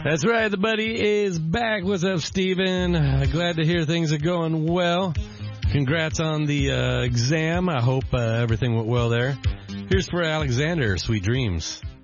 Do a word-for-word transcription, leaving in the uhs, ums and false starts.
That's right. The buddy is back. What's up, Steven? Uh, glad to hear things are going well. Congrats on the uh, exam. I hope uh, everything went well there. Here's for Alexander. Sweet dreams.